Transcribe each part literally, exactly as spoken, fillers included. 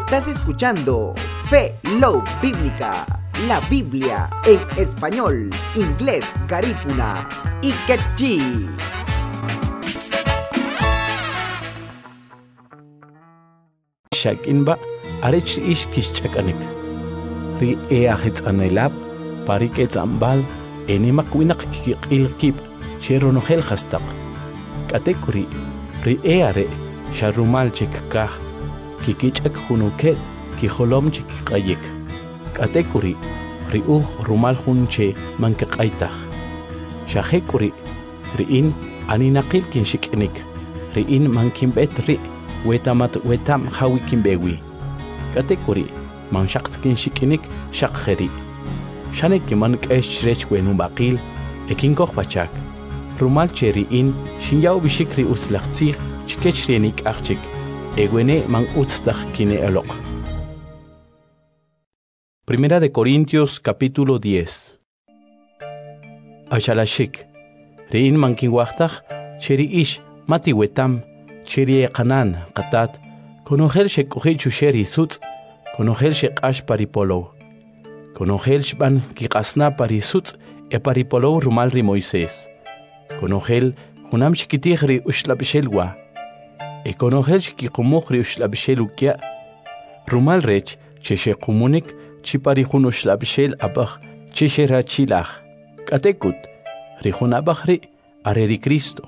Estás escuchando Fe Love Bíblica, la Biblia en español, inglés, garífuna y quechí. Shakinba arech ish kishchakanik. Ri eahit anelab, parikets ambal, enimak winak kikilkip, cheronogel hastak. Katekuri, ri eare, sharumal chikkah, kikichak hunuket, kiholom chikkayik. Katekuri, ri uh rumal hunche mankakaitah. Shahekuri, ri in aninakil kinshikinik, ri in mankimbet ri. Wetamat wetam hawikin bewi. Katekuri man shaktakin shikinik shakheri. Shanek man kesh rech wenum bakil ekin koch pachak. Rumal cheri in shinyau bishikri uslachtzich chikechrenik achik. Egwene man utstach kine elok. Primera de Corintios capítulo diez. Ashalashik. Rein man kinwachtach cheri ish mati wetam. Chiri qanan qatat konogel shekhi chusheri sut konogel shekash paripolo konogel shban kiqasna parisut e paripolo rumal ri Moisés konogel hunam shkitihri ushlabshelwa e konogel shkiqumukhri ushlabshelukia rumal rech cheshekumunik chipari hun ushlabshel abakh cheshera chilach katekut ri hunabakhri areri Cristo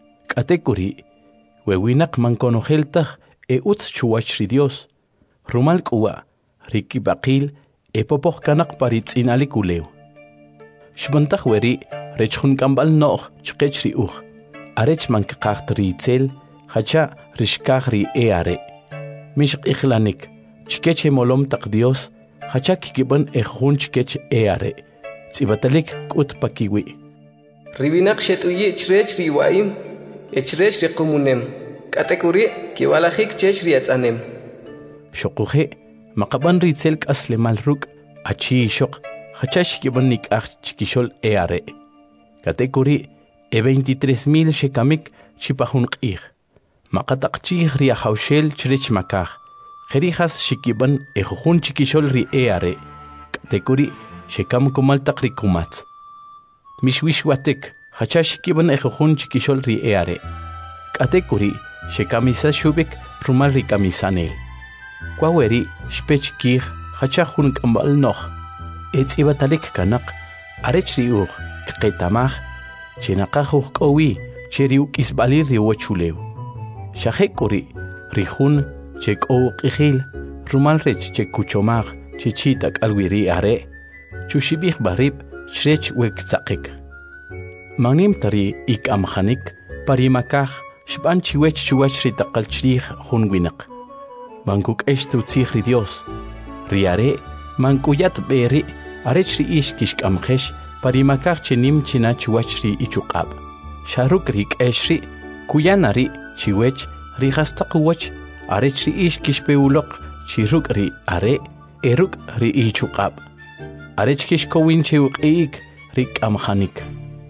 katekuri Wewinak man konogeltach e uts chuachri Dios. Rumal kuwa, riki bakil e popoch kanak paritz inalikuleu. Shbantach weri, rechun kambal noch chkechri uch. Arech man kakachtri itzel, hacha rishkachri e are. Mishk ichlanik, chkeche molom tak Dios, hacha kikiban e hun chkech e are. Tsibatalik kut pakiwi. Ribinak shetuye chrech riwaim. Echrech riqumunem. Katekuri kiwalahik chech riatzanem. Shokuhe maqaban ritzel kasle malruk achi shok hachash kibanik ach chikishol eare. Katekuri e veintitrés mil shekamik chipahun qih. Maqataqchih ria haushel chrech makah. Jerijas shikiban e jujun chikishol ri eare. Katekuri shekam kumal taqrikumat. Mishwishwatek hachash kiban e jujun chikishol ri eare. Katekuri shekamisa shubik rumal ri kamisanel. Kwaweri shpech kih hachahun kambal noch. Etzibatalik kanak arech riuch kqetamach chenaqahuch kowi cheriuk isbalir ri wachuleu. Shahekuri rihun cheko qihil rumal rech chekuchomach chichitak alwiri are chushibih barib shrech wektzaqik. Magnim tari ik amkhanik parimakah shban chiwech chuwach ri taqalchrih hunwinak. Mankuk eshtu tzihri Dios. Riare mankuyat beri arech ri ish kishk amkhesh parimakah chenim china chuwach ri ichuqab. Sharuk rik eshri kuyanari chiwech ri hastaqwach arech ri ish kishpeulok chiruk ri are eruk ri ichuqab. Arech kishkowin chiwqik rik amkhanik.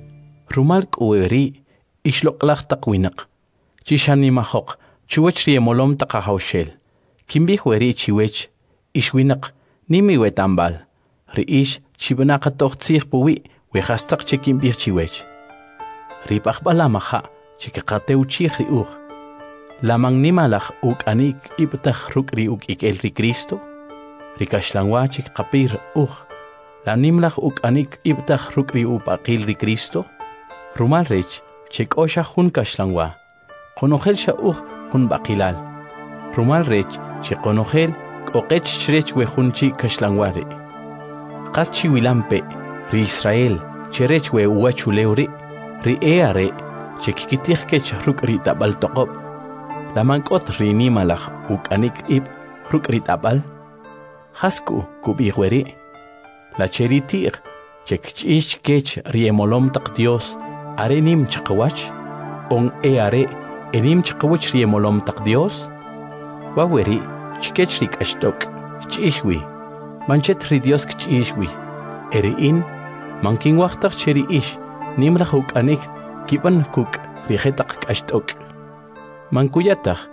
Rumal kuweri ishloqlaq taqwinak. Chishani mahok chuwech ri molom taqahawshel. Kimbih weri chiwech ishwinak nimi wetambal. Ri ish chibanaqatoq tzih puwi wehastaq chekimbih chiwech. Ri paqbala maha chikaqateu chih ri uj. Lamang nimalaj uk anik ibtaq ruk ri uk ikel ri Cristo. Ri kashlangwa chikqapir uj. La nimlaj uk anik ibtaq ruk ri upaqil ri Cristo. Rumal rech chek osha hun kashlangwa. Konogel sha uj hun baqilal. Rumal rech chek konogel koqech chrech we hun chi kashlangware. Qas chi wilampe ri Israel cherech we uachuleuri ri eare chek kitih kech ruk ri tabal toqob. Lamankot ri nimalaj uk anik ib ruk ri tabal. Hasku kubihweri. La cheritir chek chish kech ri emolom tak Dios. Arenim chaqwach on eare enim chaqwach ri molom tak Dios waweri chikechrik ashtok chishwi manchet ri Dios chishwi eri in mankin waqtaq cheri ish nimrahuk anik kiban kuk ri khetaq ashtok mankuyataq